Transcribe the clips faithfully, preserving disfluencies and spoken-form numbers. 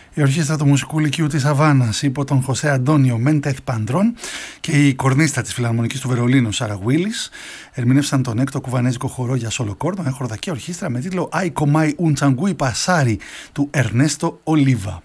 Η Ορχήστρα του Μουσικού Λυκείου της Αβάνας υπό τον Χωσέ Αντώνιο Μέντεθ Παντρών και η κορνίστα της Φιλαρμονικής του Βερολίνου Σάρα Γουίλις ερμήνευσαν τον έκτο κουβανέζικο χορό για σόλο κόρνο, μια χορδακή ορχήστρα με τίτλο «Ai Comai un Changui Passari» του Ερνέστο Ολίβα.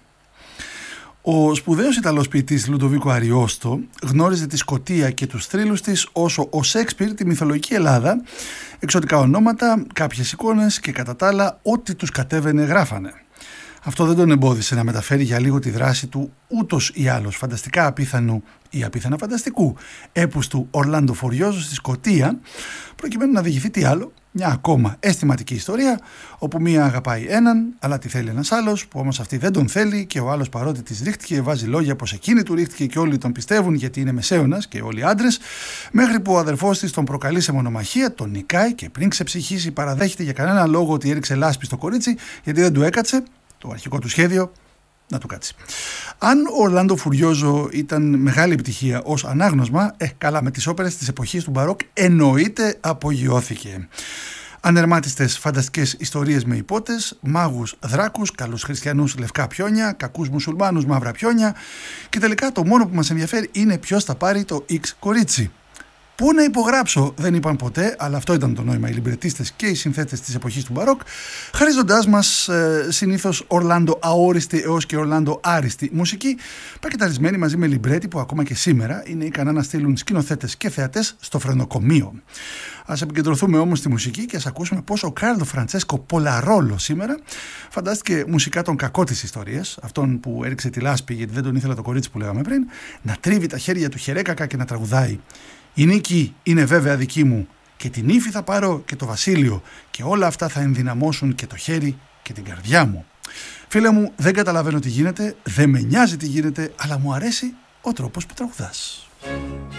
Ο σπουδαίος Ιταλός ποιητής Λουντοβίκο Αριόστο γνώριζε τη Σκωτία και τους θρύλους της όσο ο Σέξπιρ τη μυθολογική Ελλάδα, εξωτικά ονόματα, κάποιες εικόνες και κατά τα άλλα ό,τι τους κατέβαινε γράφανε. Αυτό δεν τον εμπόδισε να μεταφέρει για λίγο τη δράση του ούτως ή άλλως φανταστικά απίθανου ή απίθανα φανταστικού έπους του Ορλάντο Φουριόζο στη Σκωτία, προκειμένου να διηγηθεί τι άλλο, μια ακόμα αισθηματική ιστορία, όπου μία αγαπάει έναν, αλλά τη θέλει ένας άλλος, που όμως αυτή δεν τον θέλει και ο άλλος παρότι της ρίχτηκε, βάζει λόγια πως εκείνη του ρίχτηκε και όλοι τον πιστεύουν γιατί είναι μεσαίωνας και όλοι άντρες, μέχρι που ο αδερφός της τον προκαλεί σε μονομαχία, τον νικάει και πριν ξεψυχήσει παραδέχεται για κανένα λόγο ότι έριξε λάσπη στο κορίτσι γιατί δεν του έκατσε το αρχικό του σχέδιο να του κάτσει. Αν ο Ορλάντο Φουριόζο ήταν μεγάλη επιτυχία ως ανάγνωσμα, ε, καλά με τις όπερες της εποχής του Μπαρόκ εννοείται απογειώθηκε. Ανερμάτιστες φανταστικές ιστορίες με υπότες, μάγους δράκους, καλούς χριστιανούς λευκά πιόνια, κακούς μουσουλμάνους μαύρα πιόνια και τελικά το μόνο που μας ενδιαφέρει είναι ποιος θα πάρει το X κορίτσι. Πού να υπογράψω, δεν είπαν ποτέ, αλλά αυτό ήταν το νόημα οι λιμπρετίστες και οι συνθέτες της εποχής του Μπαρόκ, χαρίζοντάς μας ε, συνήθως Ορλάντο αόριστη έως και Ορλάντο άριστη μουσική, πακεταρισμένη μαζί με λιμπρέτη που ακόμα και σήμερα είναι ικανά να στείλουν σκηνοθέτες και θεατές στο φρενοκομείο. Ας επικεντρωθούμε όμως στη μουσική και ας ακούσουμε πώς ο Κάρλο Φραντσέσκο Πολαρόλο σήμερα φαντάστηκε μουσικά τον κακό της ιστορίας, αυτόν που έριξε τη λάσπη γιατί δεν τον ήθελα το κορίτσι που λέγαμε πριν, να τρίβει τα χέρια του χερέκακα και να τραγουδάει. Η νίκη είναι βέβαια δική μου και την ύφη θα πάρω και το βασίλειο και όλα αυτά θα ενδυναμώσουν και το χέρι και την καρδιά μου. Φίλε μου, δεν καταλαβαίνω τι γίνεται, δεν με νοιάζει τι γίνεται, αλλά μου αρέσει ο τρόπος που τραγουδάς.